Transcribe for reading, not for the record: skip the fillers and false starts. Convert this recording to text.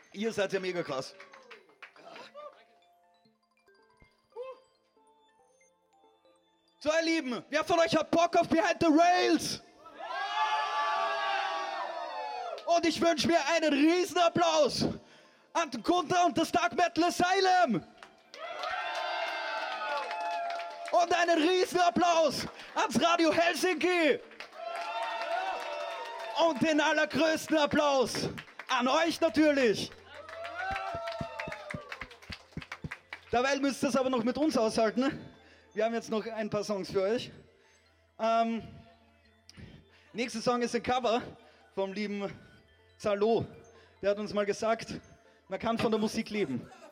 Ihr seid ja mega krass. So, ihr Lieben, wer von euch hat Bock auf Behind the Rails? Und ich wünsche mir einen Riesenapplaus an den Gunther und das Dark Metal Asylum. Und einen Riesenapplaus ans Radio Helsinki. Und den allergrößten Applaus an euch natürlich. Dabei müsst ihr es aber noch mit uns aushalten. Ne? Wir haben jetzt noch ein paar Songs für euch. Nächster Song ist ein Cover vom lieben Zalo. Der hat uns mal gesagt, man kann von der Musik leben.